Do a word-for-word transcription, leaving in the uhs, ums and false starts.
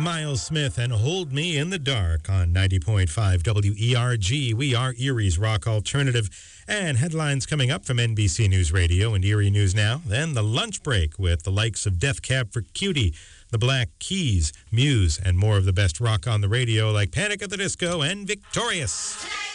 Miles Smith and Hold Me in the Dark on ninety point five W E R G. We are Erie's Rock Alternative. And headlines coming up from N B C News Radio and Erie News Now. Then the lunch break with the likes of Death Cab for Cutie, the Black Keys, Muse, and more of the best rock on the radio like Panic at the Disco and Victorious.